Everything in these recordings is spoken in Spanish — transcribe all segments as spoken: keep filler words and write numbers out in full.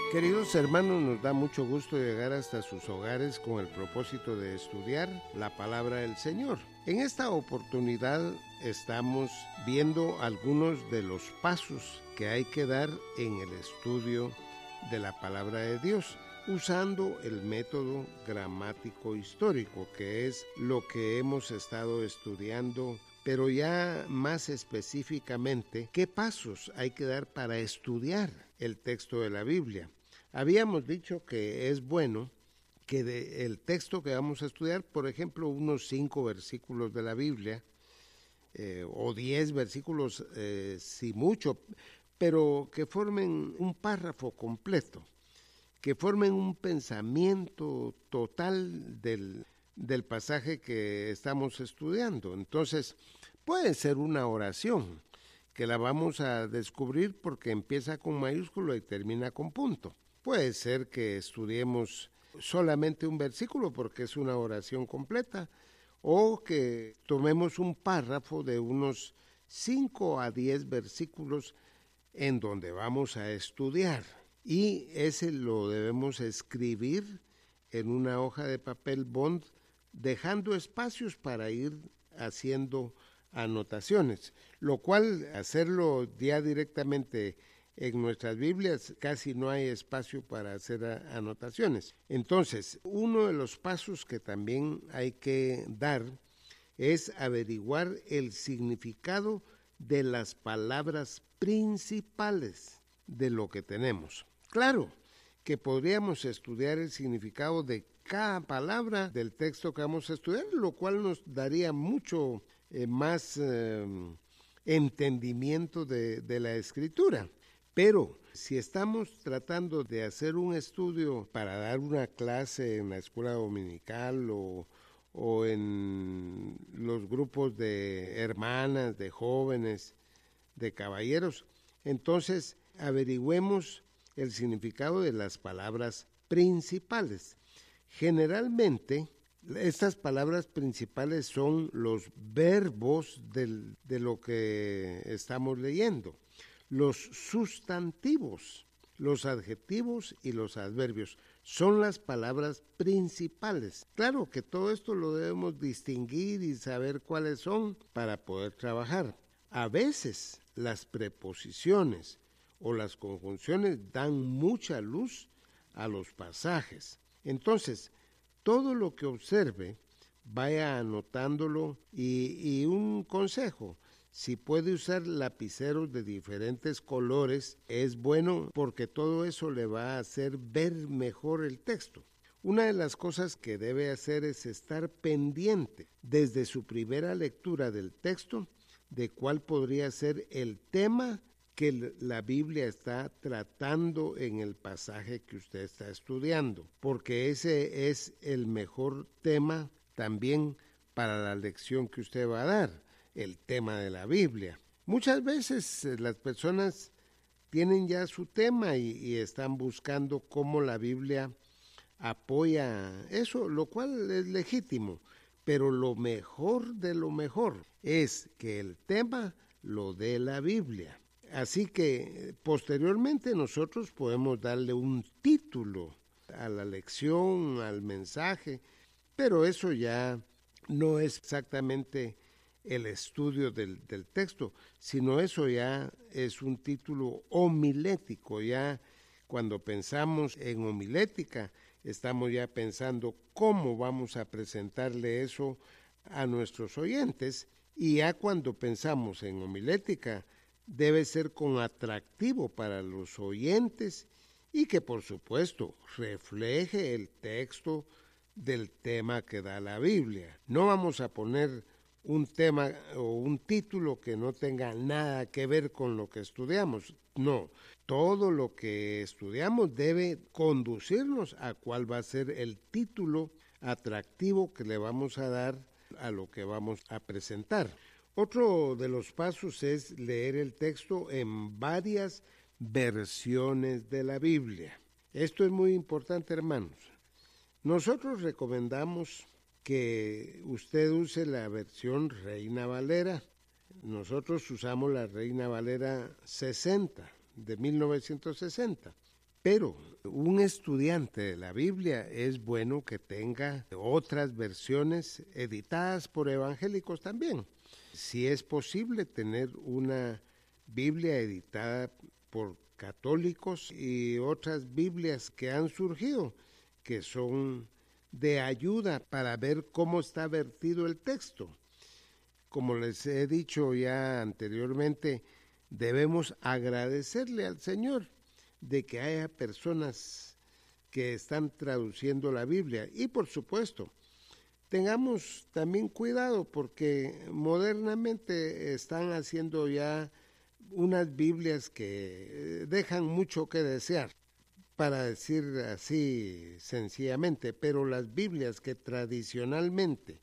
Queridos hermanos, nos da mucho gusto llegar hasta sus hogares con el propósito de estudiar la palabra del Señor. En esta oportunidad estamos viendo algunos de los pasos que hay que dar en el estudio de la palabra de Dios, usando el método gramático histórico, que es lo que hemos estado estudiando, pero ya más específicamente, ¿qué pasos hay que dar para estudiar el texto de la Biblia? Habíamos dicho que es bueno que de el texto que vamos a estudiar, por ejemplo, unos cinco versículos de la Biblia, eh, o diez versículos, eh, si mucho, pero que formen un párrafo completo, que formen un pensamiento total del, del pasaje que estamos estudiando. Entonces, puede ser una oración, que la vamos a descubrir porque empieza con mayúscula y termina con punto. Puede ser que estudiemos solamente un versículo porque es una oración completa, o que tomemos un párrafo de unos cinco a diez versículos en donde vamos a estudiar. Y ese lo debemos escribir en una hoja de papel bond, dejando espacios para ir haciendo anotaciones, lo cual hacerlo ya directamente en nuestras Biblias casi no hay espacio para hacer anotaciones. Entonces, uno de los pasos que también hay que dar es averiguar el significado de las palabras principales de lo que tenemos. Claro que podríamos estudiar el significado de cada palabra del texto que vamos a estudiar, lo cual nos daría mucho eh, más eh, entendimiento de, de la Escritura. Pero si estamos tratando de hacer un estudio para dar una clase en la escuela dominical o, o en los grupos de hermanas, de jóvenes, de caballeros, entonces averigüemos el significado de las palabras principales. Generalmente, estas palabras principales son los verbos del, de lo que estamos leyendo. Los sustantivos, los adjetivos y los adverbios son las palabras principales. Claro que todo esto lo debemos distinguir y saber cuáles son para poder trabajar. A veces las preposiciones o las conjunciones dan mucha luz a los pasajes. Entonces, todo lo que observe, vaya anotándolo y, y un consejo. Si puede usar lapiceros de diferentes colores, es bueno porque todo eso le va a hacer ver mejor el texto. Una de las cosas que debe hacer es estar pendiente desde su primera lectura del texto de cuál podría ser el tema que la Biblia está tratando en el pasaje que usted está estudiando, porque ese es el mejor tema también para la lección que usted va a dar, el tema de la Biblia. Muchas veces eh, las personas tienen ya su tema y, y están buscando cómo la Biblia apoya eso, lo cual es legítimo, pero lo mejor de lo mejor es que el tema lo dé la Biblia. Así que posteriormente nosotros podemos darle un título a la lección, al mensaje, pero eso ya no es exactamente el estudio del, del texto, sino eso ya es un título homilético. Ya cuando pensamos en homilética, estamos ya pensando cómo vamos a presentarle eso a nuestros oyentes, y ya cuando pensamos en homilética, debe ser con atractivo para los oyentes y que por supuesto refleje el texto del tema que da la Biblia. No vamos a poner un tema o un título que no tenga nada que ver con lo que estudiamos. No, todo lo que estudiamos debe conducirnos a cuál va a ser el título atractivo que le vamos a dar a lo que vamos a presentar. Otro de los pasos es leer el texto en varias versiones de la Biblia. Esto es muy importante, hermanos. Nosotros recomendamos que usted use la versión Reina Valera. Nosotros usamos la Reina Valera sesenta, de mil novecientos sesenta. Pero un estudiante de la Biblia es bueno que tenga otras versiones editadas por evangélicos también. Si es posible tener una Biblia editada por católicos y otras Biblias que han surgido, que son de ayuda para ver cómo está vertido el texto. Como les he dicho ya anteriormente, debemos agradecerle al Señor de que haya personas que están traduciendo la Biblia. Y por supuesto, tengamos también cuidado porque modernamente están haciendo ya unas Biblias que dejan mucho que desear, para decir así sencillamente, pero las Biblias que tradicionalmente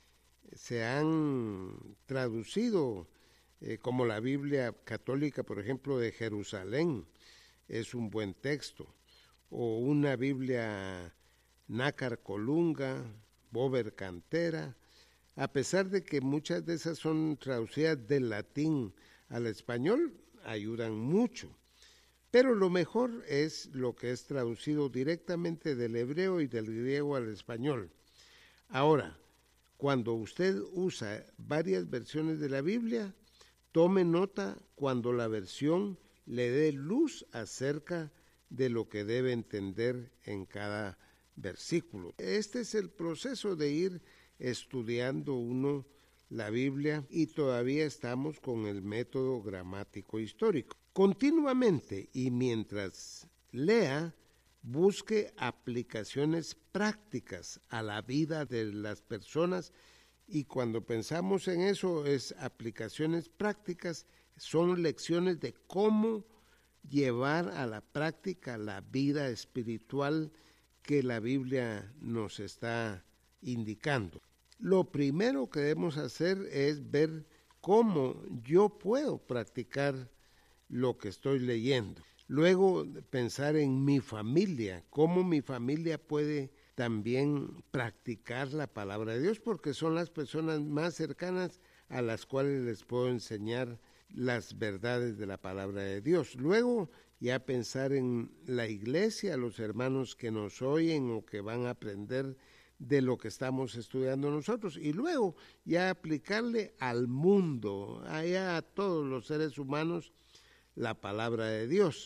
se han traducido, eh, como la Biblia católica, por ejemplo, de Jerusalén, es un buen texto, o una Biblia Nácar Colunga, Bover Cantera, a pesar de que muchas de esas son traducidas del latín al español, ayudan mucho. Pero lo mejor es lo que es traducido directamente del hebreo y del griego al español. Ahora, cuando usted usa varias versiones de la Biblia, tome nota cuando la versión le dé luz acerca de lo que debe entender en cada versículo. Este es el proceso de ir estudiando uno la Biblia y todavía estamos con el método gramático histórico. Continuamente y mientras lea, busque aplicaciones prácticas a la vida de las personas, y cuando pensamos en eso es aplicaciones prácticas, son lecciones de cómo llevar a la práctica la vida espiritual que la Biblia nos está indicando. Lo primero que debemos hacer es ver cómo yo puedo practicar lo que estoy leyendo. Luego pensar en mi familia, cómo mi familia puede también practicar la palabra de Dios, porque son las personas más cercanas a las cuales les puedo enseñar las verdades de la palabra de Dios. Luego ya pensar en la iglesia, los hermanos que nos oyen o que van a aprender de lo que estamos estudiando nosotros, y luego ya aplicarle al mundo, allá a todos los seres humanos, la palabra de Dios.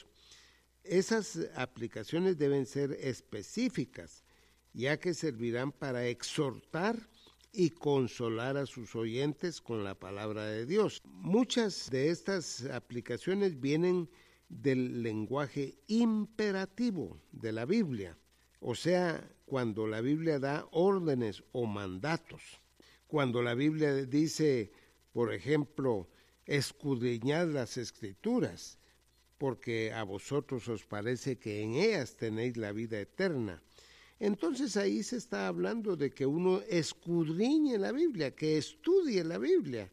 Esas aplicaciones deben ser específicas, ya que servirán para exhortar y consolar a sus oyentes con la palabra de Dios. Muchas de estas aplicaciones vienen del lenguaje imperativo de la Biblia, o sea, cuando la Biblia da órdenes o mandatos. Cuando la Biblia dice, por ejemplo, escudriñad las Escrituras, porque a vosotros os parece que en ellas tenéis la vida eterna. Entonces ahí se está hablando de que uno escudriñe la Biblia, que estudie la Biblia,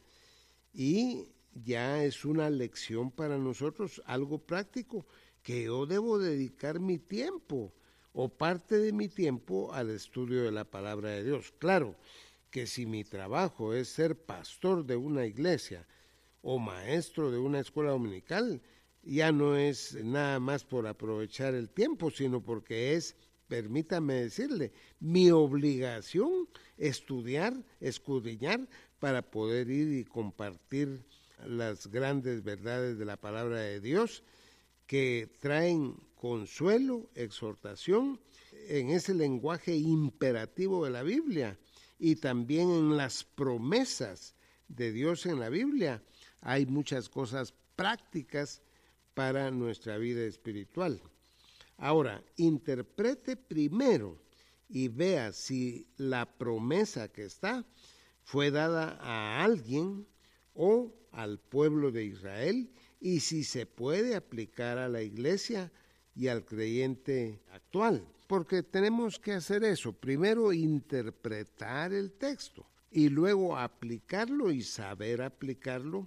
y ya es una lección para nosotros, algo práctico, que yo debo dedicar mi tiempo o parte de mi tiempo al estudio de la palabra de Dios. Claro que si mi trabajo es ser pastor de una iglesia o maestro de una escuela dominical, ya no es nada más por aprovechar el tiempo, sino porque es, permítame decirle, mi obligación estudiar, escudriñar, para poder ir y compartir las grandes verdades de la palabra de Dios, que traen consuelo, exhortación, en ese lenguaje imperativo de la Biblia, y también en las promesas de Dios en la Biblia. Hay muchas cosas prácticas para nuestra vida espiritual. Ahora, interprete primero y vea si la promesa que está fue dada a alguien o al pueblo de Israel, y si se puede aplicar a la iglesia y al creyente actual. Porque tenemos que hacer eso, primero interpretar el texto y luego aplicarlo y saber aplicarlo,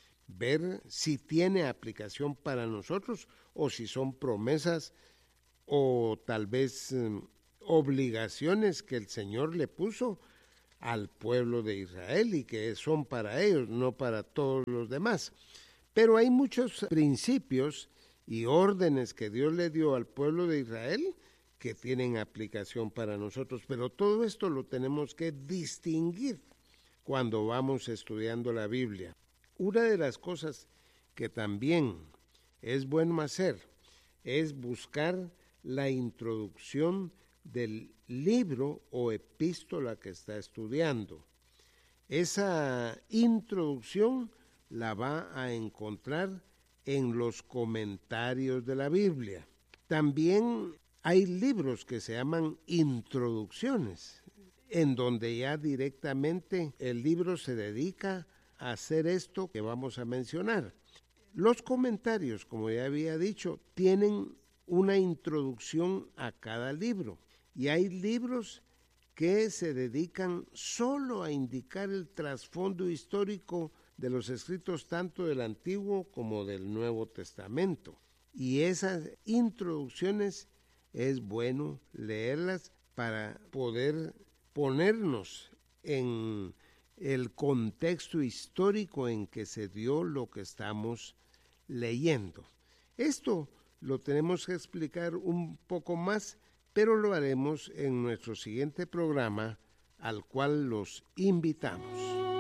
ver si tiene aplicación para nosotros o si son promesas o tal vez eh, obligaciones que el Señor le puso al pueblo de Israel y que son para ellos, no para todos los demás. Pero hay muchos principios y órdenes que Dios le dio al pueblo de Israel que tienen aplicación para nosotros. Pero todo esto lo tenemos que distinguir cuando vamos estudiando la Biblia. Una de las cosas que también es bueno hacer es buscar la introducción del libro o epístola que está estudiando. Esa introducción la va a encontrar en los comentarios de la Biblia. También hay libros que se llaman introducciones, en donde ya directamente el libro se dedica a hacer esto que vamos a mencionar. Los comentarios, como ya había dicho, tienen una introducción a cada libro, y hay libros que se dedican solo a indicar el trasfondo histórico de los escritos tanto del Antiguo como del Nuevo Testamento. Y esas introducciones es bueno leerlas para poder ponernos en el contexto histórico en que se dio lo que estamos leyendo. Esto lo tenemos que explicar un poco más, pero lo haremos en nuestro siguiente programa, al cual los invitamos.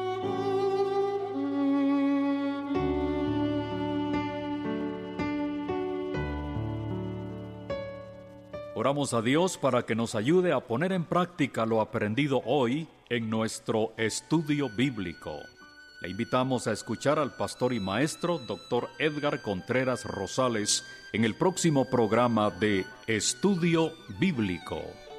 Oramos a Dios para que nos ayude a poner en práctica lo aprendido hoy en nuestro estudio bíblico. Le invitamos a escuchar al pastor y maestro doctor Edgar Contreras Rosales en el próximo programa de Estudio Bíblico.